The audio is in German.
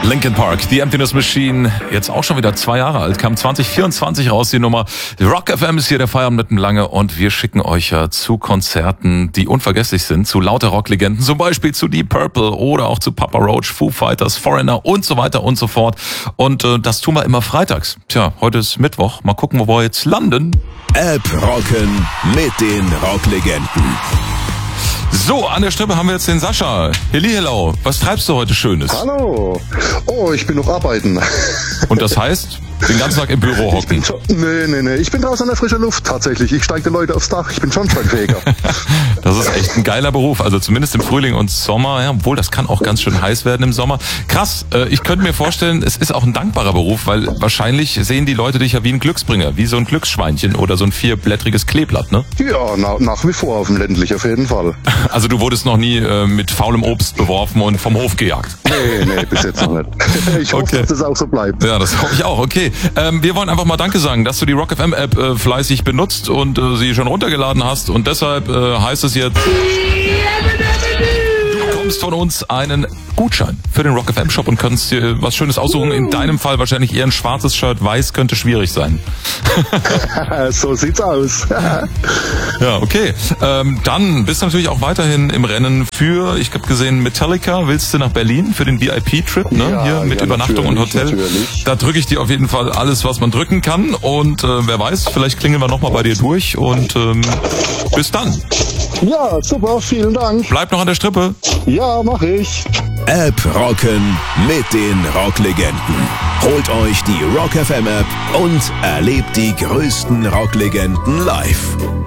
Linkin Park, The Emptiness Machine, jetzt auch schon wieder 2 Jahre alt, kam 2024 raus, die Nummer. Rock FM ist hier der Feierabend mit dem Lange und wir schicken euch ja zu Konzerten, die unvergesslich sind, zu lauter Rocklegenden, zum Beispiel zu Deep Purple oder auch zu Papa Roach, Foo Fighters, Foreigner und so weiter und so fort. Und das tun wir immer freitags. Tja, heute ist Mittwoch, mal gucken, wo wir jetzt landen. App rocken mit den Rocklegenden. So, an der Strippe haben wir jetzt den Sascha. Hello, was treibst du heute Schönes? Hallo. Oh, ich bin noch arbeiten. Und das heißt, den ganzen Tag im Büro hocken? Nee. Ich bin draußen an der frischen Luft tatsächlich. Ich steige die Leute aufs Dach. Ich bin Schornsteinfeger. Das ist echt ein geiler Beruf. Also zumindest im Frühling und Sommer. Ja, obwohl, das kann auch ganz schön heiß werden im Sommer. Krass. Ich könnte mir vorstellen, es ist auch ein dankbarer Beruf, weil wahrscheinlich sehen die Leute dich ja wie ein Glücksbringer. Wie so ein Glücksschweinchen oder so ein 4-blättriges Kleeblatt, ne? Ja, nach wie vor auf dem ländlich auf jeden Fall. Also du wurdest noch nie mit faulem Obst beworfen und vom Hof gejagt? Nee, bis jetzt noch nicht. Ich hoffe, dass das auch so bleibt. Ja, das hoffe ich auch. Okay. Wir wollen einfach mal Danke sagen, dass du die Rock FM App fleißig benutzt und sie schon runtergeladen hast. Und deshalb heißt es jetzt, du bekommst von uns einen Gutschein für den Rock FM Shop und kannst dir was Schönes aussuchen. In deinem Fall wahrscheinlich eher ein schwarzes Shirt. Weiß könnte schwierig sein. So sieht's aus. Ja, okay. Dann bist du natürlich auch weiterhin im Rennen für, ich habe gesehen, Metallica. Willst du nach Berlin für den VIP-Trip, ne? Ja, hier mit Übernachtung und Hotel. Natürlich. Da drücke ich dir auf jeden Fall alles, was man drücken kann. Und wer weiß, vielleicht klingeln wir nochmal bei dir durch. Und bis dann. Ja, super, vielen Dank. Bleib noch an der Strippe. Ja, mach ich. App rocken mit den Rocklegenden. Holt euch die Rock FM App und erlebt die größten Rocklegenden live.